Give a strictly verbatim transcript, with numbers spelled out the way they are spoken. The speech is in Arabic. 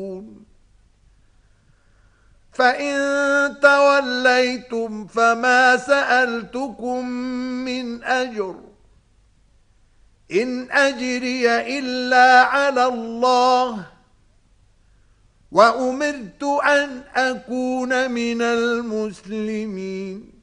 فإن توليتم فما سألتكم من أجر إن أجري إلا على الله وأمرت أن أكون من المسلمين